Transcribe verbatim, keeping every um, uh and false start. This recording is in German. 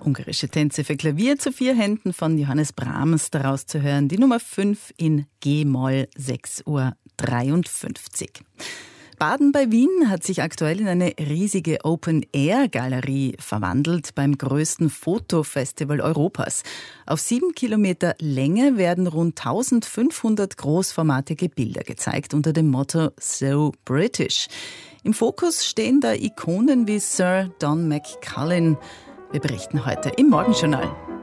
ungarische Tänze für Klavier zu vier Händen von Johannes Brahms daraus zu hören. Die Nummer fünf in G-Moll, sechs Uhr dreiundfünfzig. Baden bei Wien hat sich aktuell in eine riesige Open-Air-Galerie verwandelt beim größten Fotofestival Europas. Auf sieben Kilometer Länge werden rund eintausendfünfhundert großformatige Bilder gezeigt unter dem Motto So British. Im Fokus stehen da Ikonen wie Sir Don McCullin. Wir berichten heute im Morgenjournal.